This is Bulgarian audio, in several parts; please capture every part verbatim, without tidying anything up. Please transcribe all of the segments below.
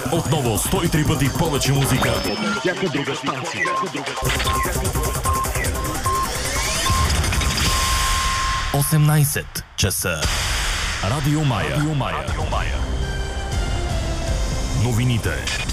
Отново сто и три пъти повече музика. Всяка друга станция. осемнайсет часа. Радио Мая. Радио Мая. Новините.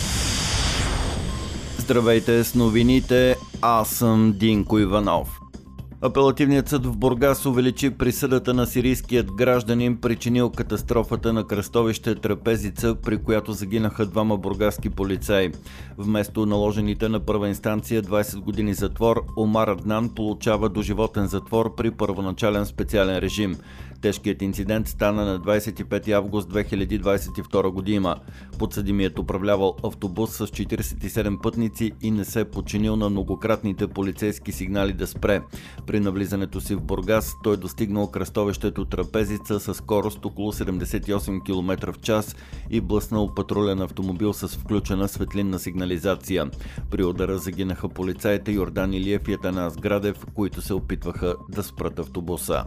Здравейте с новините, аз съм Динко Иванов. Апелативният съд в Бургас увеличи присъдата на сирийският гражданин, причинил катастрофата на кръстовище Трапезица, при която загинаха двама бургаски полицаи. Вместо наложените на първа инстанция двайсет години затвор, Омар Аднан получава доживотен затвор при първоначален специален режим. Тежкият инцидент стана на двайсет и пети август две хиляди двайсет и втора година. Подсъдимият управлявал автобус с четирийсет и седем пътници и не се подчинил на многократните полицейски сигнали да спре. При навлизането си в Бургас той достигнал кръстовището Трапезица със скорост около седемдесет и осем километра в час и блъснал патрулен автомобил с включена светлинна сигнализация. При удара загинаха полицаите Йордан Илиев и Атанас Градев, които се опитваха да спрат автобуса.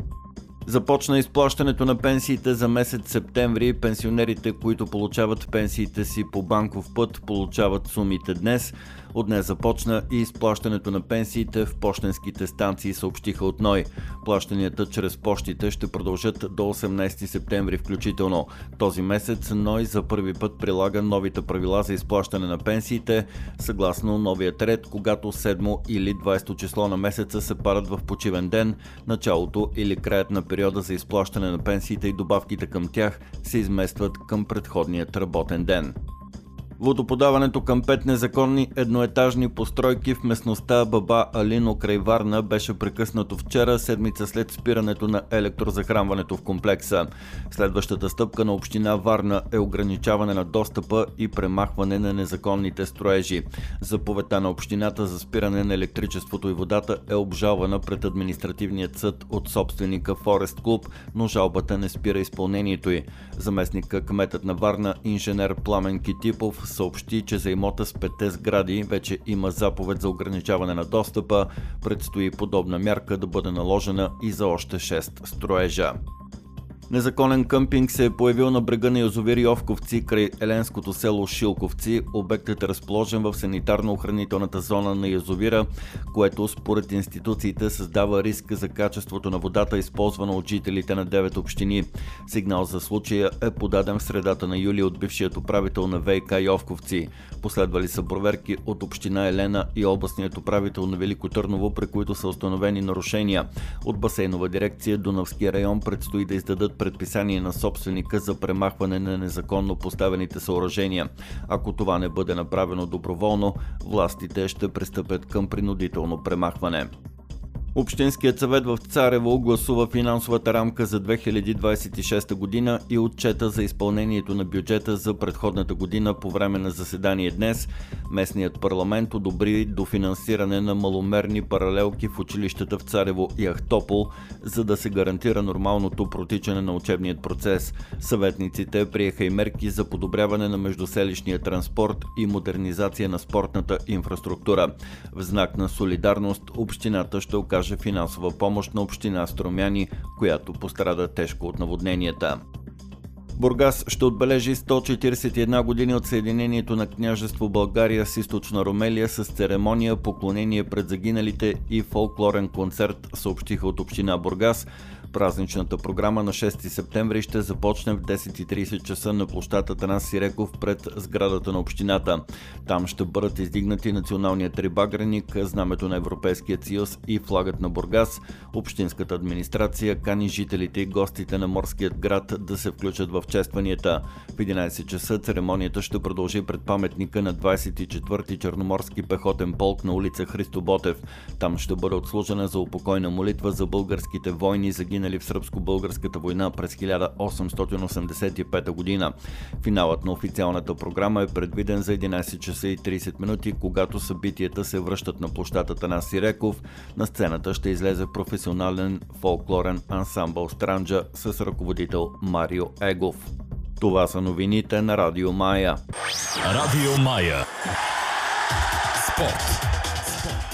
Започна изплащането на пенсиите за месец септември. Пенсионерите, които получават пенсиите си по банков път, получават сумите днес. От днес започна и изплащането на пенсиите в пощенските станции, съобщиха от НОИ. Плащанията чрез пощите ще продължат до осемнайсети септември включително. Този месец НОИ за първи път прилага новите правила за изплащане на пенсиите. Съгласно новият ред, когато седмо или двайсето число на месеца се падат в почивен ден, началото или краят на периода за изплащане на пенсиите и добавките към тях се изместват към предходният работен ден. Водоподаването към пет незаконни едноетажни постройки в местността Баба Алино край Варна беше прекъснато вчера, седмица след спирането на електрозахранването в комплекса. Следващата стъпка на община Варна е ограничаване на достъпа и премахване на незаконните строежи. Заповедта на общината за спиране на електричеството и водата е обжалвана пред административният съд от собственика Форест Клуб, но жалбата не спира изпълнението й. Заместник кметът на Варна, инженер Пламен Китипов, съобщи, че за имота с петте сгради вече има заповед за ограничаване на достъпа. Предстои подобна мярка да бъде наложена и за още шест строежа. Незаконен къмпинг се е появил на брега на язовир Йовковци край еленското село Шилковци. Обектът е разположен в санитарно-охранителната зона на язовира, което според институциите създава риск за качеството на водата, използвана от жителите на девет общини. Сигнал за случая е подаден в средата на юли от бившият управител на ВиК Йовковци. Последвали са проверки от община Елена и областният управител на Велико Търново, при които са установени нарушения. От Басейнова дирекция Дунавски район предстои да издадат предписание на собственика за премахване на незаконно поставените съоръжения. Ако това не бъде направено доброволно, властите ще пристъпят към принудително премахване. Общинският съвет в Царево гласува финансовата рамка за две хиляди двайсет и шеста година и отчета за изпълнението на бюджета за предходната година по време на заседание днес. Местният парламент одобри дофинансиране на маломерни паралелки в училищата в Царево и Ахтопол, за да се гарантира нормалното протичане на учебният процес. Съветниците приеха и мерки за подобряване на междуселищния транспорт и модернизация на спортната инфраструктура. В знак на солидарност общината ще окаже финансова помощ на община Струмяни, която пострада тежко от наводненията. Бургас ще отбележи сто четирийсет и една години от съединението на княжество България с източна Румелия с церемония, поклонение пред загиналите и фолклорен концерт, съобщиха от община Бургас. Празничната програма на шести септември ще започне в десет и трийсет часа на площад Атанас Сиреков пред сградата на общината. Там ще бъдат издигнати националният трибагреник, знамето на Европейския съюз и флагът на Бургас. Общинската администрация кани жителите и гостите на морският град да се включат в честванията. В единайсет часа церемонията ще продължи пред паметника на двайсет и четвърти Черноморски пехотен полк на улица Христо Ботев. Там ще бъде отслужена за упокойна молитва за българските войни, загинали в Сръбско-българската война през хиляда осемстотин осемдесет и пета година. Финалът на официалната програма е предвиден за единайсет часа и трийсет минути, когато събитията се връщат на площад Атанас Сиреков. На сцената ще излезе професионален фолклорен ансамбъл Странджа с ръководител Марио Егов. Това са новините на Радио Мая. Радио Мая. Спорт.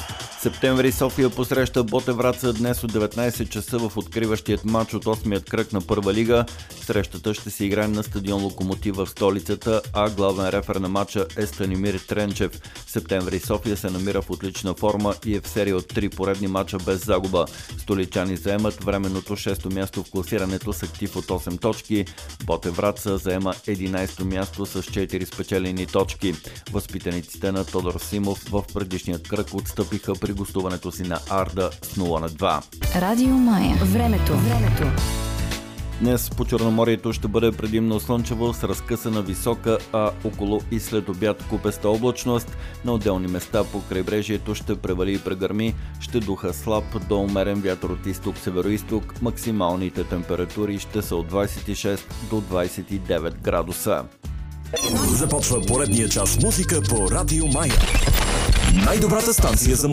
Септември София посреща Ботев Враца днес от деветнайсет часа в откриващият матч от осмият кръг на Първа лига. Срещата ще се играе на стадион Локомотив в столицата, а главен рефер на матча е Станимир Тренчев. Септември София се намира в отлична форма и е в серия от три поредни матча без загуба. Столичани заемат временното шесто място в класирането с актив от осем точки. Ботев Враца заема единайсето място с четири спечелени точки. Възпитаниците на Тодор Симов в предишният кръг отстъпиха при гостуването си на Арда с нула на два. Радио Мая. Времето. Времето. Днес по Черноморието ще бъде предимно слънчево с разкъсана висока, а около и след обяд купеста облачност. На отделни места по крайбрежието ще превали и прегърми, ще духа слаб до умерен вятър от изток-североизток. Максималните температури ще са от двайсет и шест до двайсет и девет градуса. Започва поредния час музика по Радио Мая. Най-добрата станция за музика.